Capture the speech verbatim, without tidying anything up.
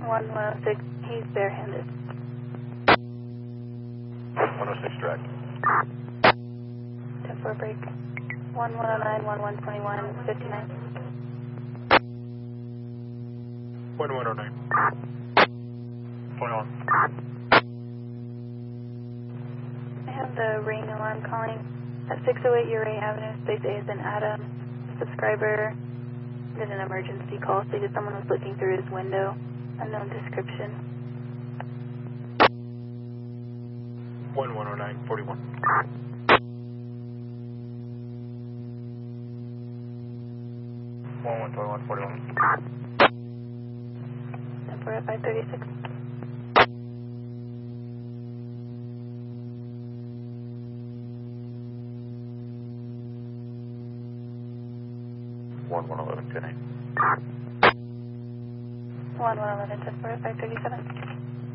one one oh six, he's barehanded. one oh six direct. ten four break. one one oh nine, one one two one, fifty-nine. one one oh nine. twenty-one. I have the ring alarm calling at six oh eight Uray Avenue, Space A is in Adam. Subscriber did an emergency call, stated someone was looking through his window. Unknown description. one one oh nine, forty-one. one one two one, forty-one. ten four at five thirty-six. one one eleven, ten eight. one one eleven, ten four at five thirty-seven.